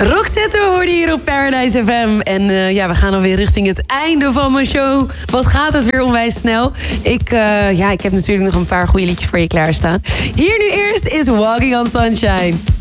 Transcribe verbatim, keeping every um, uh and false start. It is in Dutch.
Roxette hoorde hier op Paradise F M. En uh, ja, we gaan alweer richting het einde van mijn show. Wat gaat het weer onwijs snel. Ik, uh, ja, ik heb natuurlijk nog een paar goede liedjes voor je klaarstaan. Hier nu eerst is Walking on Sunshine.